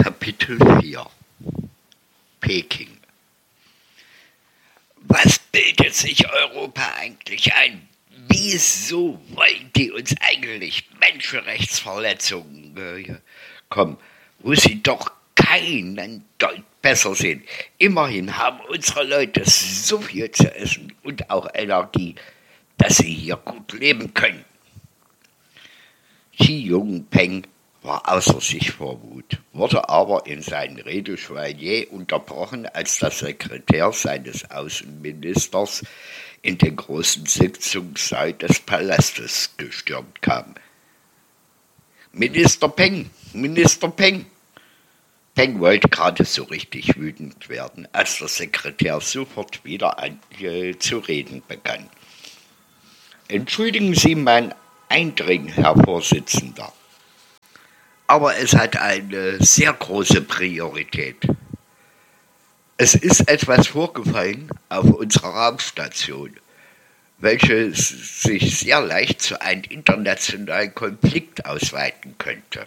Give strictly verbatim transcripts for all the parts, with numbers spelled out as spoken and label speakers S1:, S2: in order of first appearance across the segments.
S1: Kapitel vier Peking. Was bildet sich Europa eigentlich ein? Wieso wollen die uns eigentlich Menschenrechtsverletzungen? Äh, komm, wo sie doch keinen Deut besser sehen. Immerhin haben unsere Leute so viel zu essen und auch Energie, dass sie hier gut leben können. Xi Jinping war außer sich vor Wut, wurde aber in seinen Redeschwall jäh unterbrochen, als der Sekretär seines Außenministers in den großen Sitzungssaal des Palastes gestürmt kam. »Minister Peng, Minister Peng!« Peng wollte gerade so richtig wütend werden, als der Sekretär sofort wieder an, äh, zu reden begann. »Entschuldigen Sie mein Eindringen, Herr Vorsitzender. Aber es hat eine sehr große Priorität. Es ist etwas vorgefallen auf unserer Raumstation, welches sich sehr leicht zu einem internationalen Konflikt ausweiten könnte.«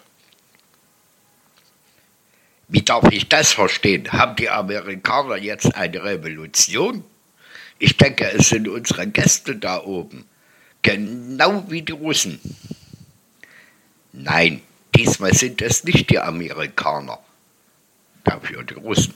S1: Wie darf ich das verstehen? Haben die Amerikaner jetzt eine Revolution? Ich denke, es sind unsere Gäste da oben, genau wie die Russen. Nein, diesmal sind es nicht die Amerikaner, dafür die Russen.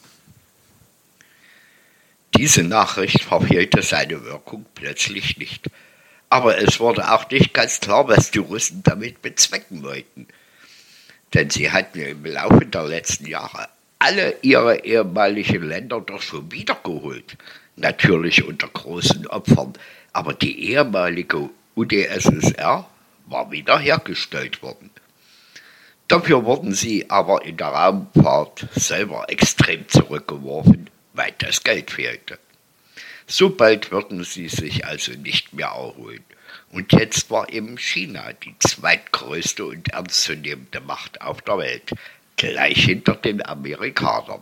S1: Diese Nachricht verfehlte seine Wirkung plötzlich nicht. Aber es wurde auch nicht ganz klar, was die Russen damit bezwecken wollten. Denn sie hatten im Laufe der letzten Jahre alle ihre ehemaligen Länder doch schon wiedergeholt. Natürlich unter großen Opfern, aber die ehemalige U d S S R war wiederhergestellt worden. Dafür wurden sie aber in der Raumfahrt selber extrem zurückgeworfen, weil das Geld fehlte. So bald würden sie sich also nicht mehr erholen. Und jetzt war eben China die zweitgrößte und ernstzunehmende Macht auf der Welt, gleich hinter den Amerikanern.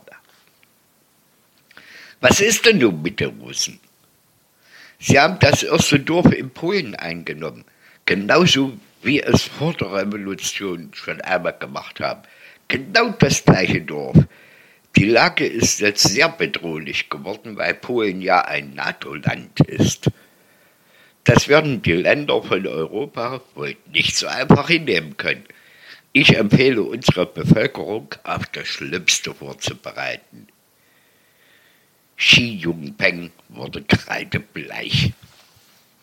S1: Was ist denn nun mit den Russen? Sie haben das erste Dorf in Polen eingenommen, genauso wie es vor der Revolution schon einmal gemacht haben. Genau das gleiche Dorf. Die Lage ist jetzt sehr bedrohlich geworden, weil Polen ja ein NATO-Land ist. Das werden die Länder von Europa wohl nicht so einfach hinnehmen können. Ich empfehle unserer Bevölkerung, auf das Schlimmste vorzubereiten. Xi Jinping wurde kreidebleich.